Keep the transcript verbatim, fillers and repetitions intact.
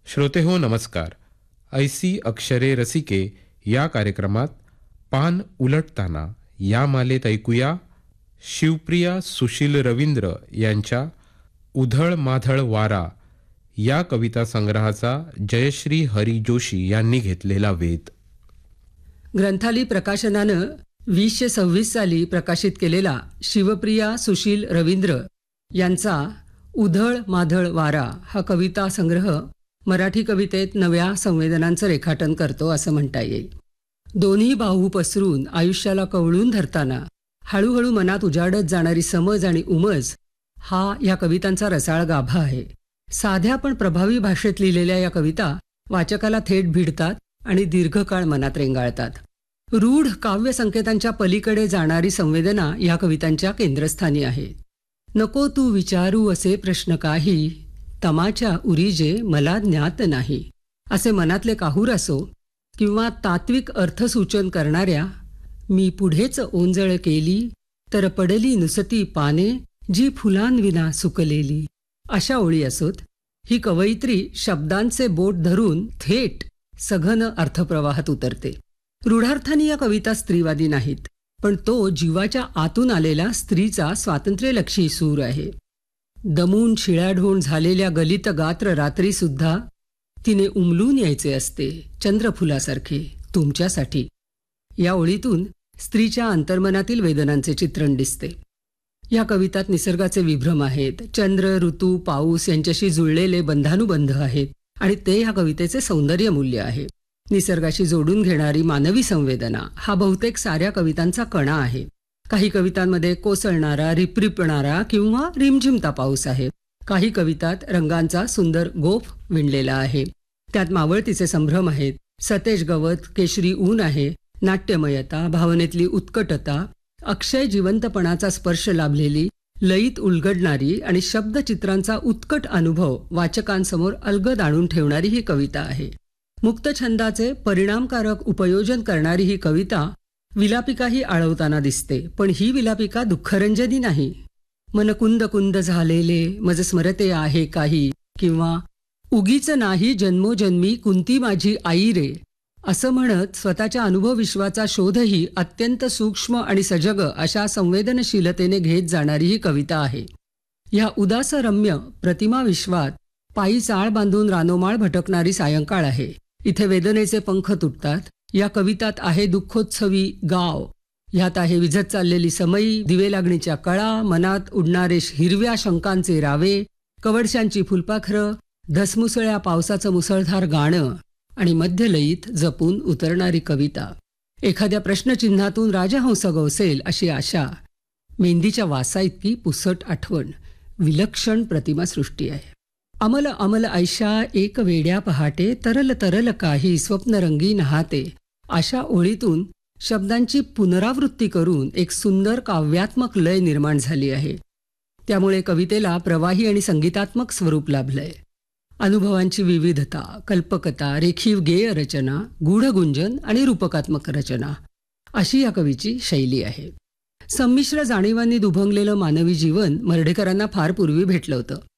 श्रोते हो नमस्कार. ऐसी अक्षरे रसिके या कार्यक्रमात पान उलटताना या मालेत ऐकूया शिवप्रिया सुशील रवींद्र यांच्या उधळ माधळ वारा या कविता संग्रहाचा जयश्री हरी जोशी यांनी घेतलेला वेध. ग्रंथाली प्रकाशनानं वीसशे सव्वीस साली प्रकाशित केलेला शिवप्रिया सुशील रवींद्र यांचा उधळ माधळ वारा हा कविता संग्रह मराठी कवितेत नव्या संवेदनांचं रेखाटन करतो असं म्हणता येईल. दोन्ही बाहू पसरून आयुष्याला कवळून धरताना हळूहळू मनात उजाडत जाणारी समज आणि उमज हा या कवितांचा रसाळ गाभा आहे. साध्या पण प्रभावी भाषेत लिहिलेल्या या कविता वाचकाला थेट भिडतात आणि दीर्घकाळ मनात रेंगाळतात. रूढ काव्य संकेतांच्या पलीकडे जाणारी संवेदना या कवितांच्या केंद्रस्थानी आहे. नको तू विचारू असे प्रश्न काही, तमाच्या उरीजे मला ज्ञात नाही, असे मनातले काहूर असो किंवा तात्विक अर्थसूचन करणाऱ्या मी पुढेच ओंजळ केली तर पडली नुसती पाने जी फुलांविना सुकलेली, अशा ओळी असोत, ही कवयित्री शब्दांचे बोट धरून थेट सघन अर्थप्रवाहात उतरते. रूढार्थाने या कविता स्त्रीवादी नाहीत, पण तो जीवाच्या आतून आलेला स्त्रीचा स्वातंत्र्यलक्षी सूर आहे. दमून शिळाढोण झालेल्या गलित गात्र रात्री सुद्धा तिने उमलून यायचे असते चंद्रफुलासारखे तुमच्यासाठी. या ओळीतून स्त्रीच्या अंतर्मनातील वेदनांचे चित्रण दिसते. या कवितात निसर्गाचे विभ्रम आहेत, चंद्र, ऋतू, पाऊस यांच्याशी जुळलेले बंधानुबंध आहेत आणि ते या कवितेचे सौंदर्य मूल्य आहे. निसर्गाशी जोडून घेणारी मानवी संवेदना हा बहुतेक साऱ्या कवितांचा कणा आहे. काही कवितांमध्ये कोसळणारा, रिपरिपणारा किंवा रिमझिमता पाऊस आहे. काही कवितात रंगांचा सुंदर गोफ विणलेला आहे. त्यात मावळतीचे संभ्रम आहेत, सतेज गवत, केशरी ऊन आहे, नाट्यमयता, भावनेतली उत्कटता, अक्षय जिवंतपणाचा स्पर्श लाभलेली, लयीत उलगडणारी आणि शब्दचित्रांचा उत्कट अनुभव वाचकांसमोर अलगद आणून ठेवणारी ही कविता आहे. मुक्त छंदाचे परिणामकारक उपयोजन करणारी ही कविता विलापिकाही आळवताना दिसते, पण ही विलापिका दुःखरंजनी नाही. मन कुंद कुंद झालेले मज स्मरते आहे काही, किंवा उगीच नाही जन्मोजन्मी कुंती माझी आई रे, असं म्हणत स्वतःच्या अनुभवविश्वाचा शोधही अत्यंत सूक्ष्म आणि सजग अशा संवेदनशीलतेने घेत जाणारी ही कविता आहे. या उदासरम्य प्रतिमा विश्वात पायी चाळ बांधून रानोमाळ भटकणारी सायंकाळ आहे. इथे वेदनेचे पंख तुटतात. या कवितात आहे दुःखोत्सवी गाव, ह्यात आहे विझत चाललेली समयी, दिवे लागणीच्या कळा, मनात उडणारे हिरव्या शंकांचे रावे, कवडशांची फुलपाखरं, धसमुसळ्या पावसाचं मुसळधार गाणं आणि मध्यलयीत जपून उतरणारी कविता. एखाद्या प्रश्नचिन्हातून राजहंस गवसेल अशी आशा. मेंदीच्या वासा इतकी पुसट आठवण. विलक्षण प्रतिमा सृष्टी आहे. अमल अमल ऐशा एक वेड्या पहाटे, तरल तरल काही स्वप्नरंगी नहाते, अशा ओळीतून शब्दांची पुनरावृत्ती करून एक सुंदर काव्यात्मक लय निर्माण झाली आहे. त्यामुळे कवितेला प्रवाही आणि संगीतात्मक स्वरूप लाभलंय. अनुभवांची विविधता, कल्पकता, रेखीव गेय रचना, गूढगुंजन आणि रूपकात्मक रचना अशी या कवीची शैली आहे. संमिश्र जाणीवांनी दुभंगलेलं मानवी जीवन मर्ढेकरांना फार पूर्वी भेटलं होतं.